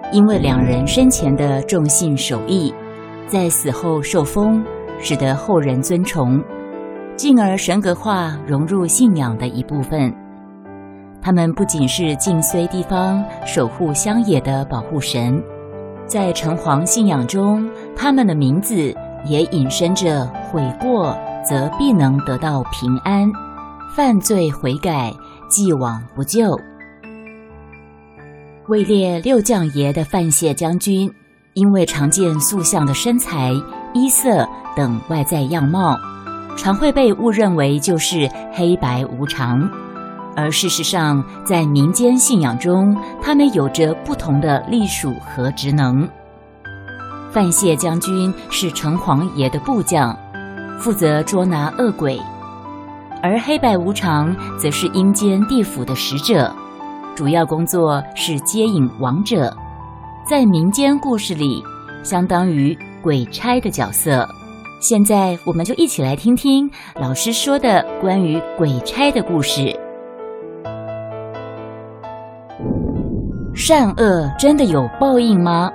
因为两人生前的重信守义，在死后受封，使得后人尊崇，进而神格化融入信仰的一部分。他们不仅是晋绥地方守护乡野的保护神，在城隍信仰中，他们的名字也引申着悔过则必能得到平安，犯罪悔改既往不咎。位列六将爷的范谢将军，因为常见塑像的身材、衣色等外在样貌，常会被误认为就是黑白无常，而事实上在民间信仰中，他们有着不同的隶属和职能。范谢将军是城隍爷的部将，负责捉拿恶鬼，而黑白无常则是阴间地府的使者，主要工作是接引亡者，在民间故事里相当于鬼差的角色。现在我们就一起来听听老师说的关于鬼差的故事。善恶真的有报应吗？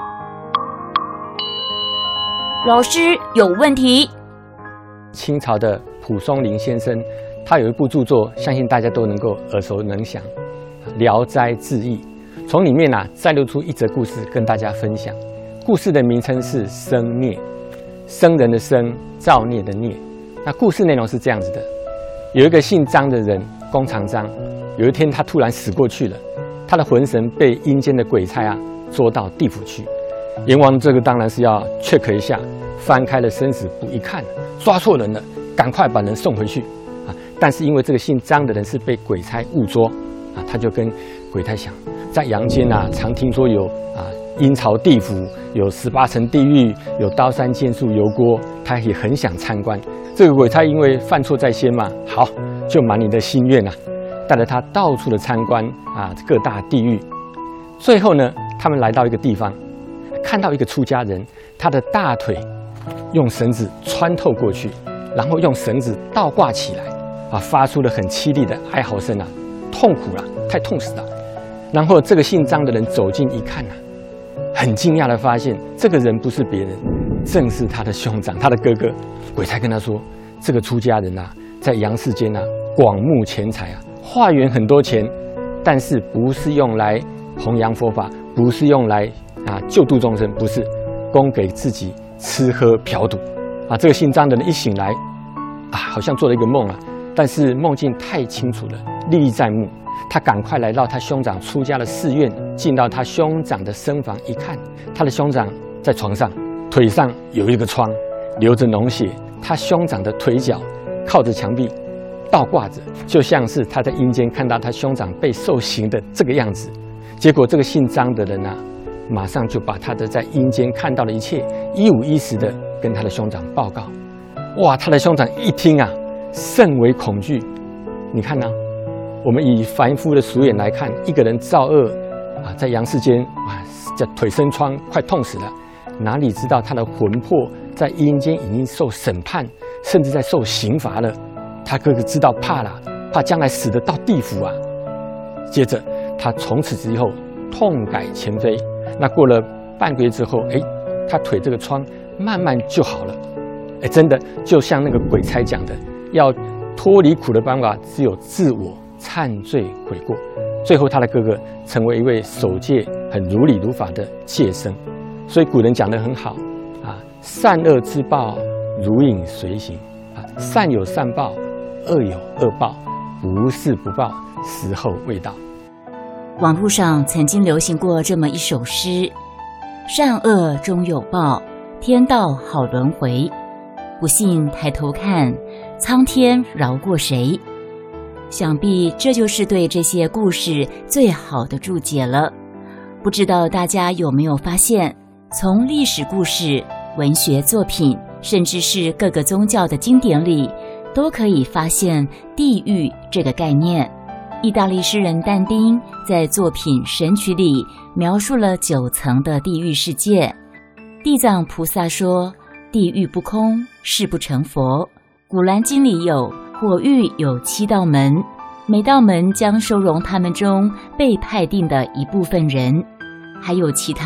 老师有问题。 清朝的蒲松龄先生，他有一部著作，相信大家都能够耳熟能详，《聊斋志异》。从里面摘录出一则故事跟大家分享。故事的名称是生孽，生人的生，造孽的孽。那故事内容是这样子的：有一个姓张的人，弓长张，有一天他突然死过去了，他的魂神被阴间的鬼差捉到地府去。阎王这个当然是要 check 一下，翻开了生死簿一看，抓错人了，赶快把人送回去但是因为这个姓张的人是被鬼差误捉他就跟鬼差想，在阳间常听说有阴曹地府，有18层地狱，有刀山剑树油锅，他也很想参观。这个鬼差因为犯错在先嘛，好，就满你的心愿带着他到处的参观各大地狱。最后呢，他们来到一个地方，看到一个出家人，他的大腿用绳子穿透过去，然后用绳子倒挂起来发出了很凄厉的哀嚎声痛苦了，太痛死了。然后这个姓张的人走近一看很惊讶的发现，这个人不是别人，正是他的兄长，他的哥哥。鬼差跟他说，这个出家人在阳世间广募钱财化缘很多钱，但是不是用来弘扬佛法，不是用来救度众生，不是供给自己吃喝嫖赌这个姓张的人一醒来好像做了一个梦但是梦境太清楚了，历历在目。他赶快来到他兄长出家的寺院，进到他兄长的僧房一看，他的兄长在床上，腿上有一个疮，流着脓血，他兄长的腿脚靠着墙壁倒挂着，就像是他在阴间看到他兄长被受刑的这个样子。结果这个姓张的人马上就把他的在阴间看到的一切一五一十的跟他的兄长报告。哇，他的兄长一听甚为恐惧。你看我们以凡夫的俗眼来看，一个人造恶在阳世间这腿生疮，快痛死了，哪里知道他的魂魄在阴间已经受审判，甚至在受刑罚了。他哥哥知道怕了，怕将来死得到地府接着他从此之后痛改前非。那过了半个月之后，他腿这个疮慢慢就好了。真的就像那个鬼差讲的，要脱离苦的办法只有自我忏罪悔过。最后他的哥哥成为一位守戒很如理如法的戒僧。所以古人讲得很好善恶之报如影随形善有善报，恶有恶报，不是不报，时候未到。 网络上曾经流行过这么一首诗：善恶终有报，天道好轮回，不信抬头看，苍天饶过谁。想必这就是对这些故事最好的注解了。不知道大家有没有发现，从历史故事、文学作品，甚至是各个宗教的经典里，都可以发现地狱这个概念。意大利诗人但丁在作品《神曲》里描述了9层的地狱世界。地藏菩萨说，地狱不空，誓不成佛。古兰经里有火狱有7道门，每道门将收容他们中被派定的一部分人。 还有其他